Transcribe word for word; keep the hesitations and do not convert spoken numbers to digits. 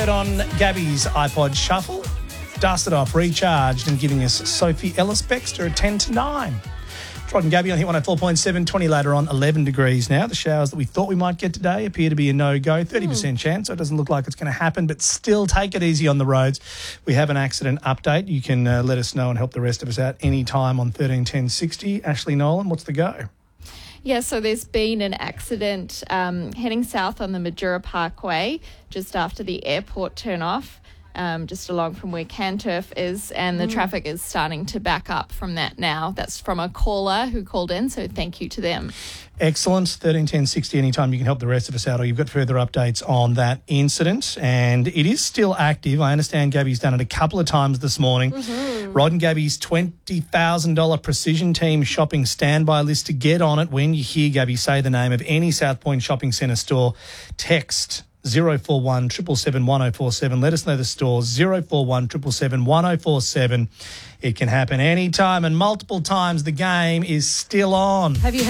On Gabby's iPod Shuffle, dusted off, recharged, and giving us Sophie Ellis-Bextor a ten to nine. Rod and Gabby on Hit one oh four point seven, twenty later on, eleven degrees now. The showers that we thought we might get today appear to be a no-go, thirty percent mm. chance, so it doesn't look like it's going to happen, but still take it easy on the roads. We have an accident update. You can uh, let us know and help the rest of us out anytime on thirteen ten sixty. Ashley Nolan, what's the go? Yeah, so there's been an accident um, heading south on the Majura Parkway just after the airport turn-off, um, just along from where Canturf is, and the mm. traffic is starting to back up from that now. That's from a caller who called in, so thank you to them. Excellent. thirteen ten sixty, anytime you can help the rest of us out, or you've got further updates on that incident. And it is still active. I understand Gabby's done it a couple of times this morning. Mm-hmm. Rod and Gabby's twenty thousand dollars Precision Team shopping standby list. To get on it, when you hear Gabby say the name of any South Point Shopping Centre store, text zero four one seven seven one oh four seven. Let us know the store, zero four one seven seven one oh four seven. It can happen anytime and multiple times. The game is still on. Have you